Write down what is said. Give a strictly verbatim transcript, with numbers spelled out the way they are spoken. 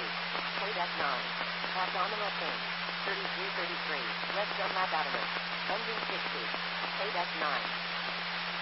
two. Plate F nine. Abdominal fin. thirty-three thirty-three. Left Dunlap Adamus. Engine sixty. Plate F nine.